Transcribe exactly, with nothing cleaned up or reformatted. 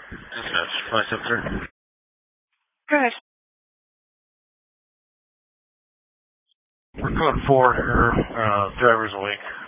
Dispatch, five seven three. Go ahead. We're code four here, uh, driver's awake.